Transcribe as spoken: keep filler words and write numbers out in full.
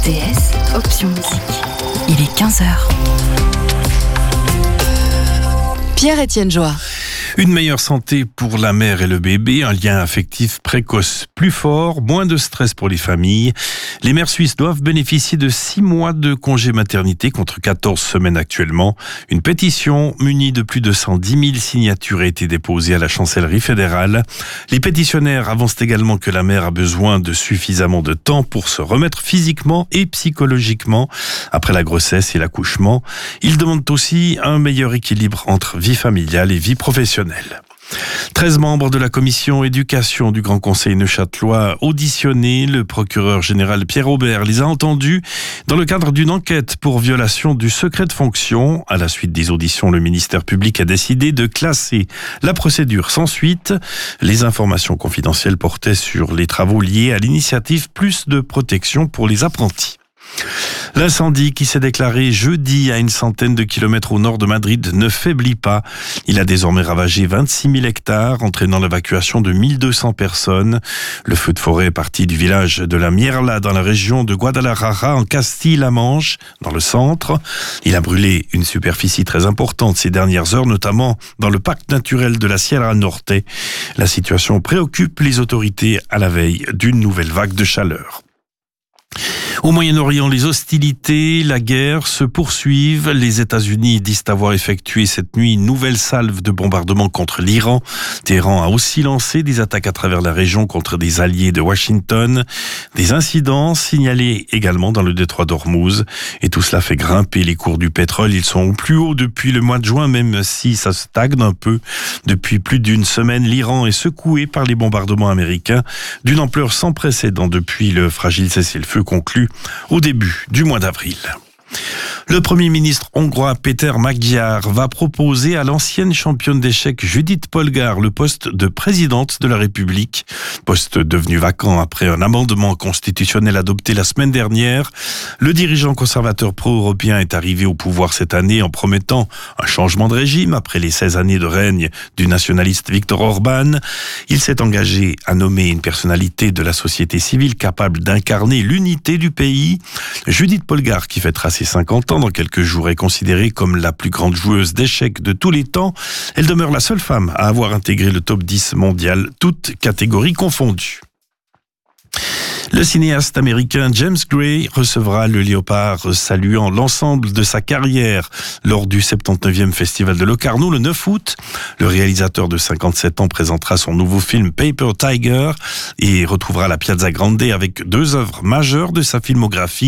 D S, option musique. Il est quinze heures. Pierre-Étienne Joie. Une meilleure santé pour la mère et le bébé, un lien affectif précoce plus fort, moins de stress pour les familles. Les mères suisses doivent bénéficier de six mois de congé maternité contre quatorze semaines actuellement. Une pétition munie de plus de cent dix mille signatures a été déposée à la chancellerie fédérale. Les pétitionnaires avancent également que la mère a besoin de suffisamment de temps pour se remettre physiquement et psychologiquement après la grossesse et l'accouchement. Ils demandent aussi un meilleur équilibre entre vie familiale et vie professionnelle. treize membres de la commission éducation du Grand Conseil neuchâtelois auditionnés. Le procureur général Pierre Aubert les a entendus dans le cadre d'une enquête pour violation du secret de fonction. À la suite des auditions, le ministère public a décidé de classer la procédure sans suite. Les informations confidentielles portaient sur les travaux liés à l'initiative Plus de protection pour les apprentis. L'incendie qui s'est déclaré jeudi à une centaine de kilomètres au nord de Madrid ne faiblit pas. Il a désormais ravagé vingt-six mille hectares, entraînant l'évacuation de mille deux cents personnes. Le feu de forêt est parti du village de la Mierla dans la région de Guadalajara en Castille-La Manche, dans le centre. Il a brûlé une superficie très importante ces dernières heures, notamment dans le parc naturel de la Sierra Norte. La situation préoccupe les autorités à la veille d'une nouvelle vague de chaleur. Au Moyen-Orient, les hostilités, la guerre se poursuivent. Les États-Unis disent avoir effectué cette nuit une nouvelle salve de bombardements contre l'Iran. Téhéran a aussi lancé des attaques à travers la région contre des alliés de Washington. Des incidents signalés également dans le détroit d'Ormuz. Et tout cela fait grimper les cours du pétrole. Ils sont au plus haut depuis le mois de juin, même si ça stagne un peu. Depuis plus d'une semaine, l'Iran est secoué par les bombardements américains d'une ampleur sans précédent depuis le fragile cessez-le-feu conclu au début du mois d'avril. Le Premier ministre hongrois Péter Magyar va proposer à l'ancienne championne d'échecs Judith Polgár le poste de présidente de la République, poste devenu vacant après un amendement constitutionnel adopté la semaine dernière. Le dirigeant conservateur pro-européen est arrivé au pouvoir cette année en promettant un changement de régime après les seize années de règne du nationaliste Viktor Orban. Il s'est engagé à nommer une personnalité de la société civile capable d'incarner l'unité du pays. Judith Polgár, qui fêtera ses cinquante ans dans quelques jours, est considérée comme la plus grande joueuse d'échecs de tous les temps. Elle demeure la seule femme à avoir intégré le top dix mondial, toutes catégories confondues. Le cinéaste américain James Gray recevra le Léopard saluant l'ensemble de sa carrière lors du soixante-dix-neuvième Festival de Locarno le neuf août. Le réalisateur de cinquante-sept ans présentera son nouveau film Paper Tiger et retrouvera la Piazza Grande avec deux œuvres majeures de sa filmographie.